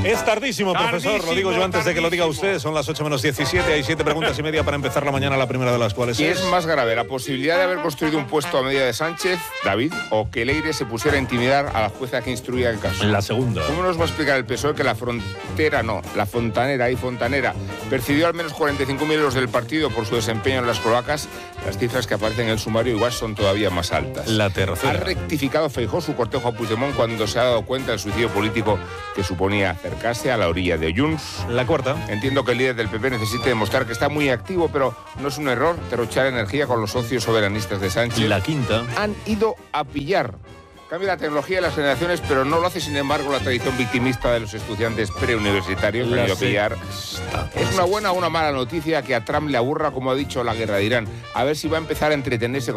Es tardísimo, profesor, lo digo yo antes de que lo diga usted. Son las 8 menos 17, hay 7 preguntas y media para empezar la mañana, la primera de las cuales ¿Qué es más grave, la posibilidad de haber construido un puesto a medida de Sánchez, David, o que Leire se pusiera a intimidar a la jueza que instruía el caso? La segunda. ¿Cómo nos va a explicar el PSOE que la Fontanera y Fontanera percibió al menos 45.000 euros del partido por su desempeño en las cloacas? Las cifras que aparecen en el sumario igual son todavía más altas. La tercera. ¿Ha rectificado Feijóo su cortejo a Puigdemont cuando se ha dado cuenta del suicidio político que suponía acercarse a la orilla de Junts? La cuarta. Entiendo que el líder del PP necesite demostrar que está muy activo, pero no es un error derrochar energía con los socios soberanistas de Sánchez. La quinta. Han ido a pillar. Cambia la tecnología de las generaciones, pero no lo hace, sin embargo, la tradición victimista de los estudiantes preuniversitarios que han ido a pillar. Es una buena o una mala noticia que a Trump le aburra, como ha dicho, la guerra de Irán. A ver si va a empezar a entretenerse